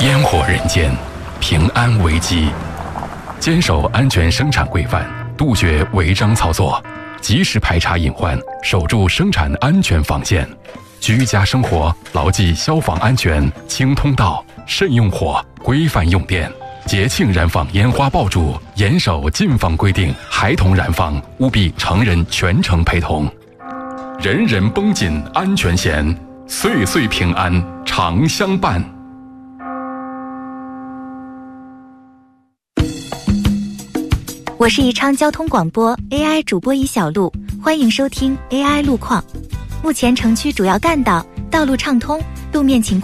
烟火人间，平安危机。坚守安全生产规范，杜绝违章操作，及时排查隐患，守住生产安全防线。居家生活牢记消防安全，清通道，慎用火，规范用电。节庆燃放烟花爆竹，严守禁放规定，孩童燃放务必成人全程陪同。人人绷紧安全弦，岁岁平安常相伴。 我是宜昌交通广播 AI 主播宜小璐，欢迎收听 AI 路况。目前城区主要干道道路畅通，路面情况